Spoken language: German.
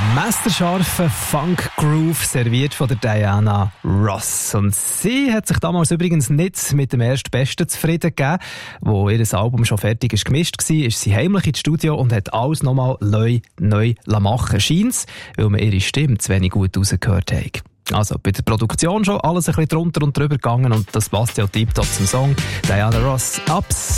Messerscharfe Funk-Groove serviert von der Diana Ross. Und sie hat sich damals übrigens nicht mit dem Erstbesten zufrieden gegeben. Wo ihr Album schon fertig ist gemischt war, ist sie heimlich ins Studio und hat alles nochmal neu machen. Scheint's, weil man ihre Stimme zu wenig gut rausgehört hat. Also bei der Produktion schon alles ein bisschen drunter und drüber gegangen und das passt ja tiptop zum Song. Diana Ross, Ups.